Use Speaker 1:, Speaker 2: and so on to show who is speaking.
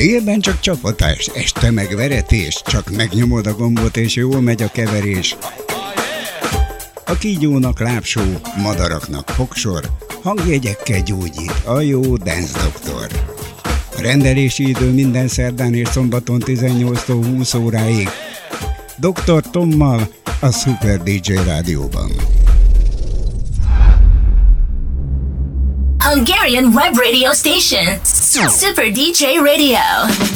Speaker 1: Délben csak csapatás, este meg veretés, csak megnyomod a gombot és jól megy a keverés. A kígyónak lábsó, madaraknak fogsor, hangjegyekkel gyógyít a jó Dance Doktor. A rendelési idő minden szerdán és szombaton 18-tól 20 óráig. Dr. Tommal a Super DJ Rádióban.
Speaker 2: Hungarian Web Radio Station, Super DJ Radio.